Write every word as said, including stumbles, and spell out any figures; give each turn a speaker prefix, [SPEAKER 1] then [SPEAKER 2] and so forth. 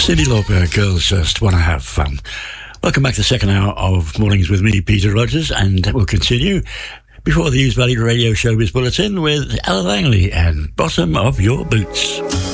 [SPEAKER 1] Cyndi Lauper, Girls Just Wanna Have Fun. Welcome back to the second hour of Mornings with me, Peter Rogers, and we'll continue before the Hughes Valley Radio Showbiz Bulletin with Ella Langley and Bottom of Your Boots.